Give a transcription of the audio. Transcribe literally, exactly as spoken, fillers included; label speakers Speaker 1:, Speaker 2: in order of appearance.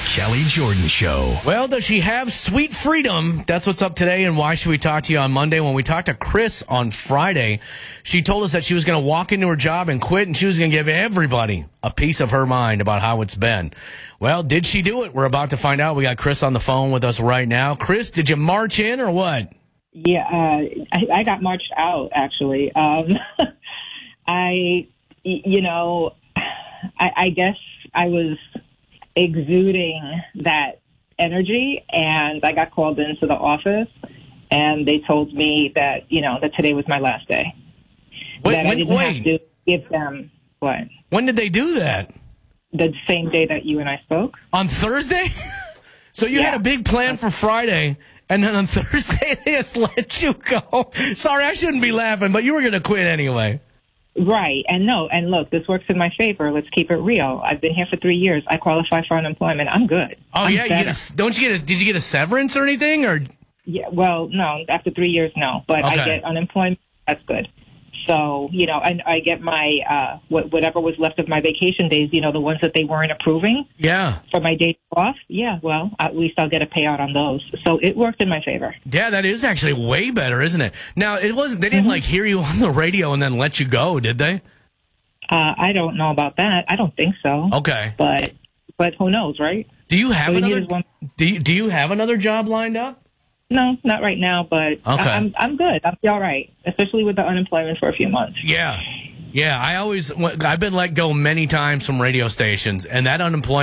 Speaker 1: Kelly Jordan Show.
Speaker 2: Well, does she have sweet freedom? That's what's up today, and why should we talk to you on Monday? When we talked to Chris on Friday, she told us that she was going to walk into her job and quit, and she was going to give everybody a piece of her mind about how it's been. Well, did she do it? We're about to find out. We got Chris on the phone with us right now. Chris, did you march in or what?
Speaker 3: Yeah, uh, I, I got marched out, actually. Um, I, you know, I, I guess I was exuding that energy, and I got called into the office, and they told me that, you know, that today was my last day.
Speaker 2: Wait,
Speaker 3: that I
Speaker 2: when,
Speaker 3: didn't
Speaker 2: wait.
Speaker 3: have to give them, what?
Speaker 2: When did they do that?
Speaker 3: The same day that you and I spoke.
Speaker 2: On Thursday? So you
Speaker 3: Yeah.
Speaker 2: had a big plan for Friday, and then on Thursday they just let you go. Sorry, I shouldn't be laughing, but you were going to quit anyway.
Speaker 3: Right. And no, and look, this works in my favor. Let's keep it real. I've been here for three years. I qualify for unemployment. I'm good.
Speaker 2: Oh,
Speaker 3: I'm
Speaker 2: yeah? You get a, don't you get a, did you get a severance or anything? Or
Speaker 3: Yeah, well, no, after three years, no. But
Speaker 2: Okay.
Speaker 3: I get unemployment. That's good. So, you know, and I get my, uh, what, whatever was left of my vacation days, you know, the ones that they weren't approving
Speaker 2: Yeah.
Speaker 3: for my days off. Yeah, well, at least I'll get a payout on those. So it worked in my favor.
Speaker 2: Yeah, that is actually way better, isn't it? Now, it wasn't, they didn't like hear you on the radio and then let you go, did they?
Speaker 3: Uh, I don't know about that. I don't think so.
Speaker 2: Okay.
Speaker 3: But, but who knows, right?
Speaker 2: Do you have
Speaker 3: All you need
Speaker 2: another,
Speaker 3: is one-
Speaker 2: do you, do you have another job lined up?
Speaker 3: No, not right now, but
Speaker 2: Okay.
Speaker 3: I, I'm, I'm good. I'll be all right, especially with the unemployment for a few months.
Speaker 2: Yeah. Yeah, I always, I've been let go many times from radio stations, and that unemployment